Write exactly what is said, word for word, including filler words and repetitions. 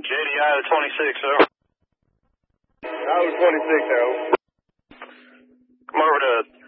J D I O twenty-six, over. I O twenty-six, over. Come over to